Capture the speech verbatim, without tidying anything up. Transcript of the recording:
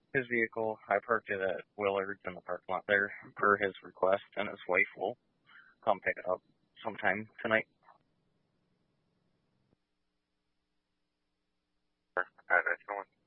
his vehicle. I parked it at Willard's in the parking lot there per his request, and his wife will come pick it up sometime tonight. Address going.